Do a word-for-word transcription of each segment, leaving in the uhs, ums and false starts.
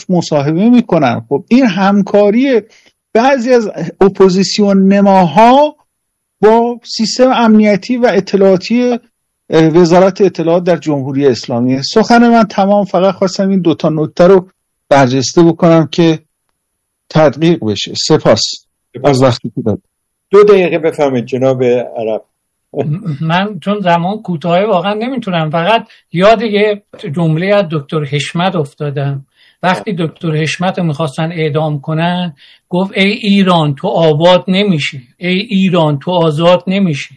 مصاحبه میکنن. خب این همکاری بعضی از اپوزیسیون نماها با سیستم امنیتی و اطلاعاتی وزارت اطلاعات در جمهوری اسلامی. سخن من تمام، فقط خواستم این دوتا نکته رو برجسته بکنم که تدقیق بشه. سپاس از وقتی که داد. دو دقیقه بفهمید جناب عرب. من چون زمان کوتاهه واقعا نمیتونم، فقط یاد یه جمله از دکتر حشمت افتادم. وقتی دکتر حشمت رو میخواستن اعدام کنن گفت ای ایران تو آباد نمیشی، ای ایران تو آزاد نمیشی.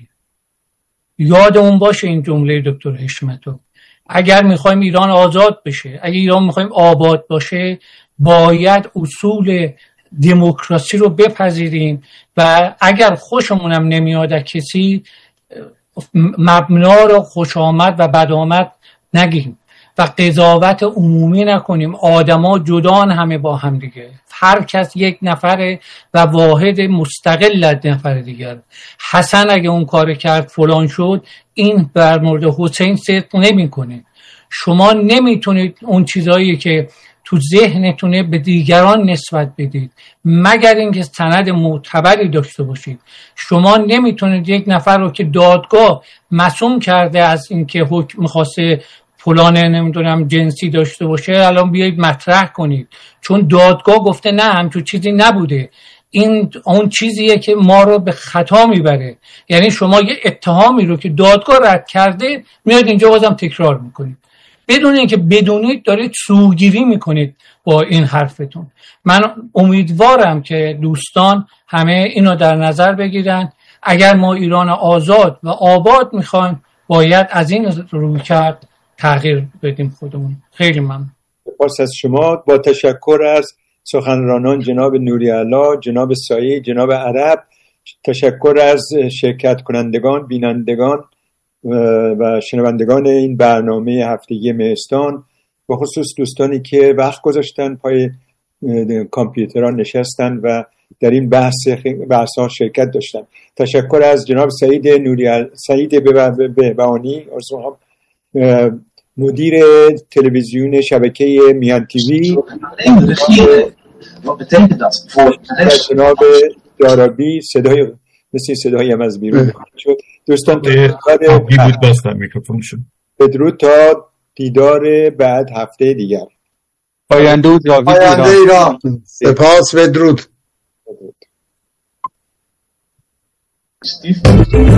یادمون باشه این جمله دکتر حشمت رو. اگر میخوایم ایران آزاد بشه، اگر ایران میخوایم آباد باشه، باید اصول دموکراسی رو بپذیریم و اگر خوشمونم نمیاد کسی مبنا رو خوش آمد و بد آمد نگیم و قضاوت عمومی نکنیم. آدما جدان همه با هم دیگه، هر کس یک نفره و واحد مستقل از نفر دیگر. حسن اگه اون کار کرد فلان شد، این بر مورد حسین صدق نمیکنه. شما نمیتونید اون چیزایی که تو ذهنتونه به دیگران نسبت بدید مگر اینکه سند معتبری داشته باشید. شما نمیتونید یک نفر رو که دادگاه معصوم کرده از اینکه حکم می‌خواسته فلان نمیدونم جنسی داشته باشه الان بیایید مطرح کنید، چون دادگاه گفته نه همچون چیزی نبوده. این اون چیزیه که ما رو به خطا میبره. یعنی شما یه اتهامی رو که دادگاه رد کرده میاد اینجا بازم تکرار میکنید بدون اینکه بدونید دارید سوگیری میکنید با این حرفتون. من امیدوارم که دوستان همه اینو در نظر بگیرن. اگر ما ایران آزاد و آباد میخوایم باید از این رویکرد تغییر بدیم خودمون. خیلی ممنون. سپاس از شما. با تشکر از سخنرانان جناب نوری‌علا، جناب سایه، جناب عرب، تشکر از شرکت کنندگان، بینندگان و شنوندگان این برنامه هفتگی مهستان، به خصوص دوستانی که وقت گذاشتن پای کامپیوترها نشستن و در این بحث بحث‌ها شرکت داشتن. تشکر از جناب سعید نوری‌علا، سعید بهبهانی، مدیر تلویزیون شبکه میهن تیوی، جناب دارابی، صدای مثل صدایی هم از بیرون شد. دوستان بدرود تا دیدار بعد هفته دیگر. پاینده و جاوید ایران. سپاس. بدرود.